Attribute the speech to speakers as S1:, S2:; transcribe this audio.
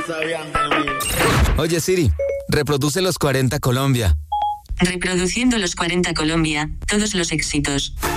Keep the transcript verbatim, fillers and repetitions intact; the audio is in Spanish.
S1: sabían de mí.
S2: Oye Siri, reproduce los cuarenta Colombia.
S3: Reproduciendo los cuarenta Colombia, todos los éxitos.